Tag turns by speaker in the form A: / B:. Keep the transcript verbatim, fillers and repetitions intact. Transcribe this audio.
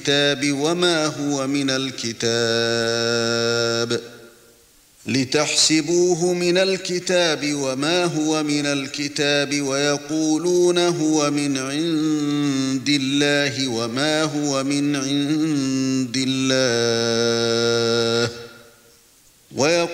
A: الكتاب وما هو من الكتاب لتحسبوه من الكتاب وما هو من الكتاب ويقولون هو من عند الله وما هو من عند الله